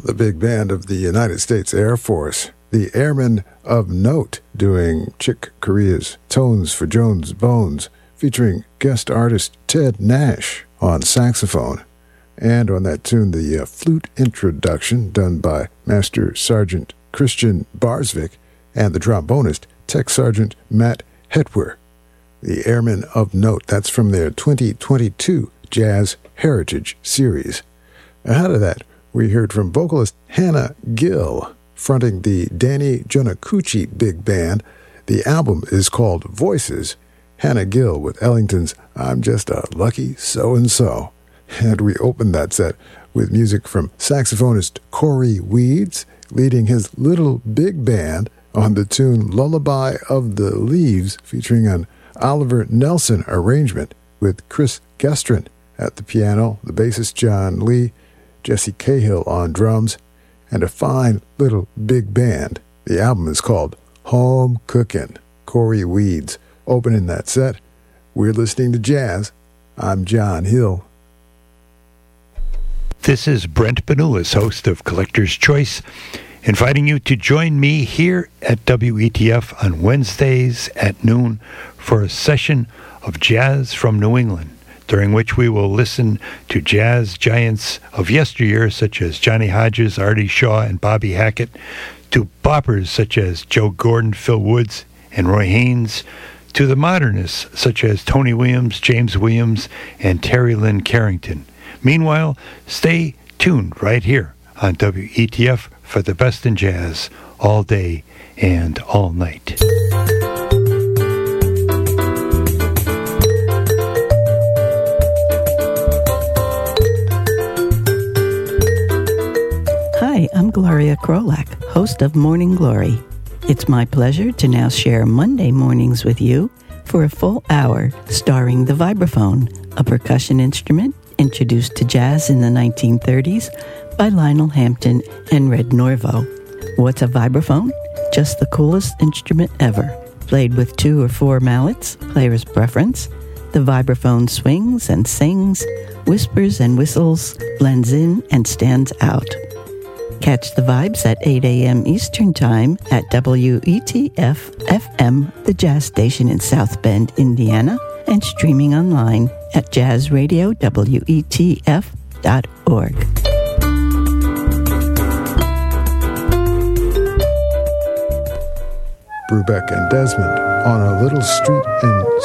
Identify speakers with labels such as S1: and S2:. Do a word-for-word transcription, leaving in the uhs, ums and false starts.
S1: the big band of the United States Air Force, the Airmen of Note, doing Chick Corea's Tones for Jones Bones, featuring guest artist Ted Nash on saxophone. And on that tune, the uh, flute introduction done by Master Sergeant Christian Barsvik and the trombonist Tech Sergeant Matt Hetwer. The Airmen of Note, that's from their twenty twenty-two Jazz Heritage Series. Ahead of that, we heard from vocalist Hannah Gill, fronting the Danny Jonacucci Big Band. The album is called Voices. Hannah Gill with Ellington's I'm Just a Lucky So-and-So. And we opened that set with music from saxophonist Corey Weeds, leading his little big band on the tune Lullaby of the Leaves, featuring an Oliver Nelson arrangement with Chris Gestrin at the piano, the bassist John Lee, Jesse Cahill on drums, and a fine little big band. The album is called Home Cookin'. Corey Weeds opening that set. We're listening to jazz. I'm John Hill.
S2: This is Brent Benulis, host of Collector's Choice, inviting you to join me here at W E T F on Wednesdays at noon for a session of jazz from New England, during which we will listen to jazz giants of yesteryear such as Johnny Hodges, Artie Shaw, and Bobby Hackett, to boppers such as Joe Gordon, Phil Woods, and Roy Haynes, to the modernists such as Tony Williams, James Williams, and Terry Lynn Carrington. Meanwhile, stay tuned right here on W E T F for the best in jazz all day and all night.
S3: Hi, I'm Gloria Krolak, host of Morning Glory. It's my pleasure to now share Monday mornings with you for a full hour starring the vibraphone, a percussion instrument introduced to jazz in the nineteen thirties by Lionel Hampton and Red Norvo. What's a vibraphone? Just the coolest instrument ever. Played with two or four mallets, player's preference. The vibraphone swings and sings, whispers and whistles, blends in and stands out. Catch the vibes at eight a.m. Eastern Time at W E T F F M, the jazz station in South Bend, Indiana, and streaming online at jazz radio W E T F dot org.
S1: Brubeck and Desmond on a little street in